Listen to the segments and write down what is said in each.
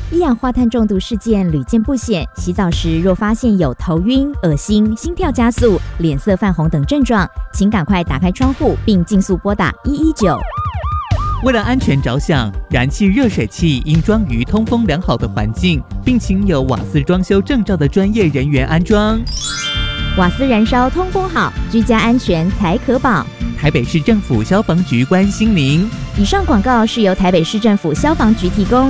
一氧化碳中毒事件屡见不鲜，洗澡时若发现有头晕、恶心、心跳加速、脸色泛红等症状，请赶快打开窗户并尽速拨打119。 为了安全着想，燃气热水器应装于通风良好的环境，并请有瓦斯装修证照的专业人员安装。 瓦斯燃烧通风好，居家安全才可保。 台北市政府消防局关心您。 以上广告是由台北市政府消防局提供。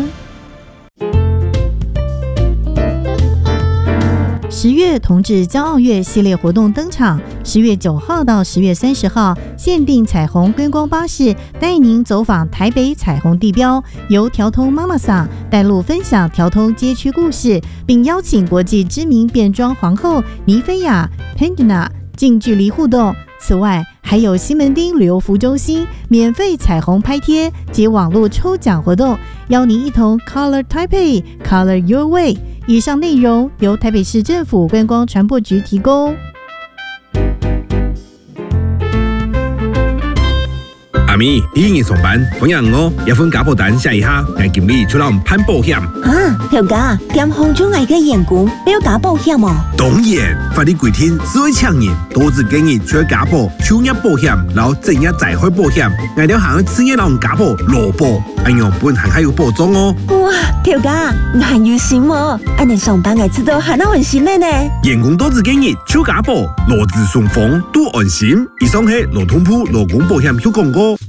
10月同志骄傲月系列活动登场，10月9号到10月30号，限定彩虹观光巴士带您走访台北彩虹地标，由调通妈妈桑带路分享调通街区故事，并邀请国际知名变装皇后尼菲亚 Pandana 近距离互动。此外，还有西门町旅游服中心免费彩虹拍贴及网络抽奖活动，邀您一同 Color Taipei Color Your Way。以上内容由台北市政府观光传播局提供。 阿咪，你今日上班，朋友我一份假保单写一下，让经理出来攀保险。 条家点红中外嘅员工你要假保险哦？ 当然，法律规定，所有厂人都只建议除了假保、商业保险，然后正业灾害保险，外条行企业人假保、劳保，安样本行还有保障哦。 哇，条家蛮有心哦，安尼上班嘅知道还那安心咩呢？ 员工都只建议除假保，劳资双方都安心。以上係劳通部劳工保险局廣告。